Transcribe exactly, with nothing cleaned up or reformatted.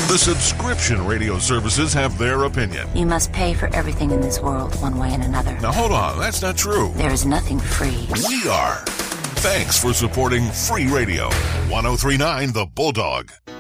The subscription radio services have their opinion. You must pay for everything in this world one way and another. Now hold on, that's not true. There is nothing free. We are. Thanks for supporting Free Radio. ten thirty-nine The Bulldog.